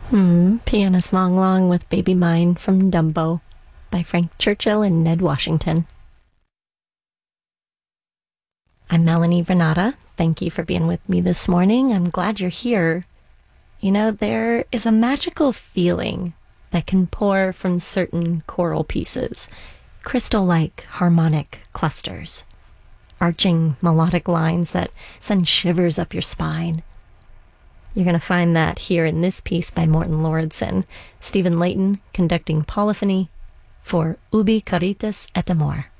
Pianist Long Long with Baby Mine from Dumbo by Frank Churchill and Ned Washington. I'm Melanie Vernata. Thank you for being with me this morning. I'm glad you're here. You know, there is a magical feeling that can pour from certain choral pieces, crystal-like harmonic clusters, arching melodic lines that send shivers up your spine. You're going to find that here in this piece by Morton Lauridsen, Stephen Layton conducting polyphony for Ubi Caritas et Amor.